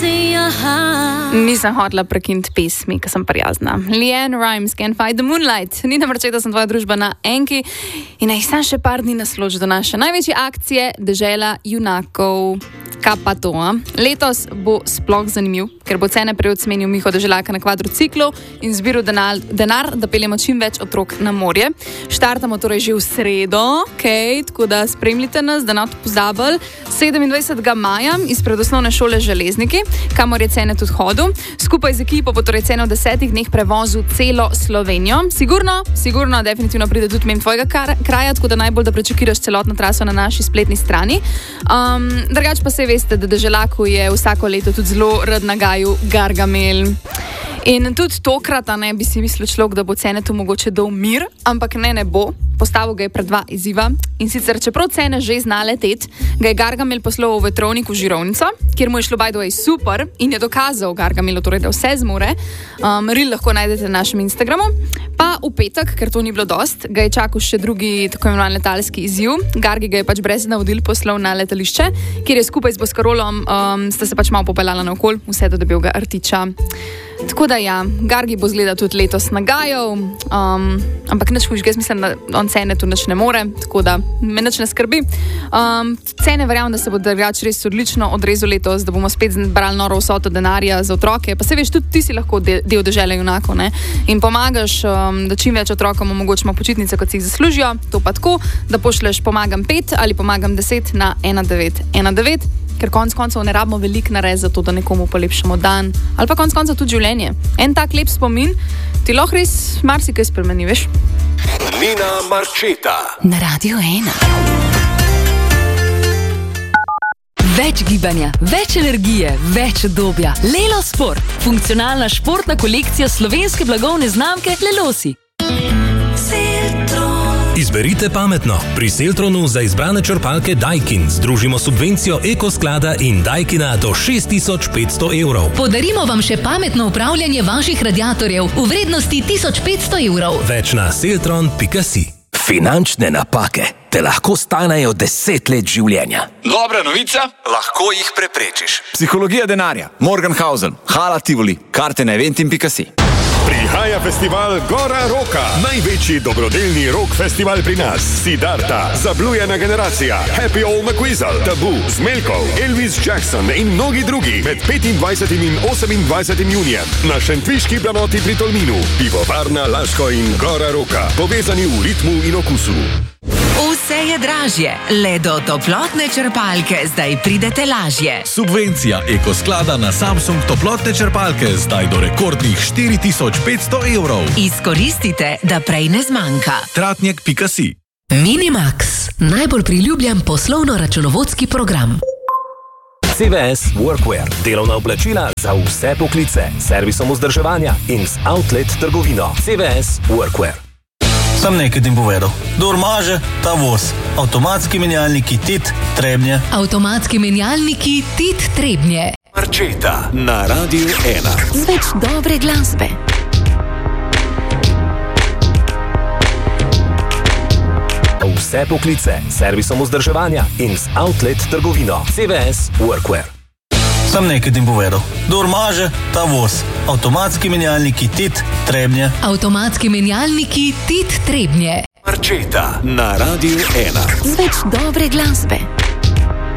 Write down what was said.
Nisem hotela prekiniti pesmi, ker sem prijazna. Leanne Rimes, Can't Fight the Moonlight. Ni nam reči, da sem tvoja družba na Enki in naj sam še par dni nasloži do naše največje akcije Dežela junakov. Kaj pa to? Letos bo sploh zanimiv, ker bo cene prej odsmenil Miho Deželaka na kvadrociklu in zbiral denar, da peljemo čim več otrok na morje. Štartamo torej že v sredo, tako da spremljite nas, da ne boste pozabili. 27. maja izpred osnovne šole Železniki, kamor je cene tudi hodil. Skupaj z ekipo bo torej cene v 10 dneh prevozil celo Slovenijo. Sigurno, definitivno pride tudi mimo tvojega kraja, tako da najbolj, da prečekiraš celotno traso na naši spletni strani. Drugače pa se veste, da Deželaku je vsako leto tudi zelo rad nagajal Gargamel. In tudi tokrat, bi si mislil človek, da bo cene tu mogoče dal mir, ampak ne bo. Postavil ga je pred dva izziva in sicer, čeprav cene že zna leteti, ga je Gargamel poslal v vetrovnik v Žirovnico, kjer mu je šlo by the way super in je dokazal Gargamelu, torej, da vse zmore. Reel lahko najdete na našem Instagramu. Pa v petek, ker to ni bilo dost, ga je čakal še drugi tako imenovan letalski izziv. Gargi ga je pač brez navodil poslal na letališče, kjer je skupaj z Boskarolom sta se pač malo popeljala naokol, vse do debelega rtiča. Tako da ja, Gargi bo zgleda tudi letos nagajal, ampak nič hujšega, jaz mislim, da on cene tu nič ne more, tako da me nič ne skrbi. Cene verjamem, da se bo drugače res odlično odrezal letos, da bomo spet brali noro vsoto denarja za otroke, pa se veš, tudi ti si lahko del Dežele junakov, ne? In pomagaš, da čim več otrokom omogočimo počitnice, kot si jih zaslužijo, to pa tako, da pošleš pomagam 5 ali pomagam 10 na 1919. Ker konc koncev ne rabimo veliko narediti za to, da nekomu polepšamo dan, ali pa konc koncev tudi življenje. En tak lep spomin ti lahko res marsikaj spremeni, veš? Nina Marčeta na Radio 1. Več gibanja, več energije, več udobja. Lelo Sport. Funkcionalna športna kolekcija slovenske blagovne znamke Lelosi. Izberite pametno. Pri Seltronu za izbrane črpalke Daikin združimo subvencijo Ekosklada in Daikina do 6500 evrov. Podarimo vam še pametno upravljanje vaših radiatorjev v vrednosti 1500 evrov. Več na seltron.si. Finančne napake te lahko stanejo 10 let življenja. Dobra novica, lahko jih preprečiš. Psihologija denarja, Morgenhausen, Hala Tivoli, karte na eventim.si. Prihaja festival Gora Roka, največji dobrodelni rock festival pri nas. Siddharta, Zablujena generacija, Happy Old McWeasel, Tabu, Zmelkov, Elvis Jackson in mnogi drugi med 25. in 28. junijem na šentviški planoti pri Tolminu. Pivovarna Laško in Gora Roka, povezani v ritmu in okusu. Vse je dražje, le do toplotne črpalke zdaj pridete lažje. Subvencija Ekosklada na Samsung toplotne črpalke zdaj do rekordnih 4500 evrov. Izkoristite, da prej ne zmanjka. Tratnjak.si. Minimax, najbolj priljubljen poslovno-računovodski program. CVS Workwear, delovna oblačila za vse poklice, servisom vzdrževanja in z outlet trgovino. CVS Workwear. Sem nekaj tim povedal. Kdor maže, ta voz. Avtomatski menjalniki TIT Trebnje. Avtomatski menjalniki TIT Trebnje. Marčeta na Radio 1. Z več dobre glasbe. Vse poklice, servisom vzdrževanja in z outlet trgovino. CVS Workwear. Sem nekaj tim povedal. Kdor maže, ta voz. Avtomatski menjalniki TIT Trebnje. Avtomatski menjalniki TIT Trebnje. Marčeta na Radio 1. Z več dobre glasbe.